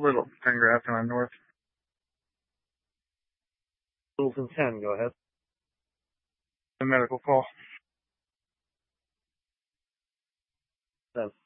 Little, 10 Grafton on North. Littleton 10, go ahead. The medical call. 10.